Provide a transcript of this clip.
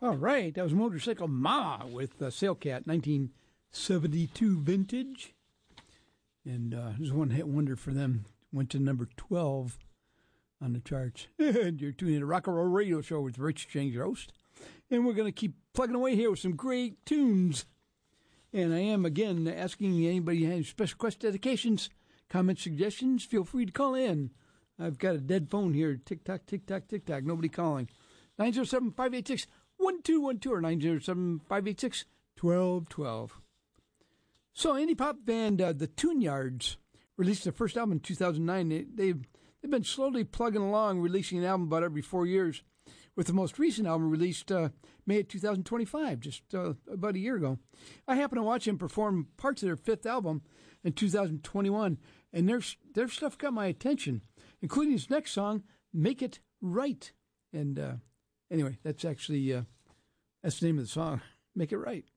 All right, that was Motorcycle Mama with Sailcat, 1972 vintage. And it was a one-hit wonder for them. Went to number 12 on the charts. And you're tuning in to Rock and Roll Radio Show with Rich James, your host. And we're going to keep plugging away here with some great tunes. And I am, again, asking anybody who has special quest dedications, comments, suggestions, feel free to call in. I've got a dead phone here. Tick-tock, tick-tock, tick-tock. Nobody calling. 907-586-1212 or 907-586-1212. So, indie pop band The Tune Yards released their first album in 2009. They've been slowly plugging along, releasing an album about every 4 years, with the most recent album released May of 2025, just about a year ago. I happened to watch them perform parts of their fifth album in 2021, and their stuff got my attention, including this next song, Make It Right. And anyway, that's actually that's the name of the song, Make It Right.